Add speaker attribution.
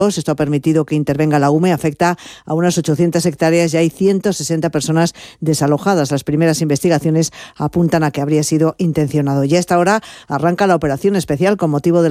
Speaker 1: Esto ha permitido que intervenga la UME, afecta a unas 800 hectáreas y hay 160 personas desalojadas. Las primeras investigaciones apuntan a que habría sido intencionado. Y a esta hora arranca la operación especial con motivo del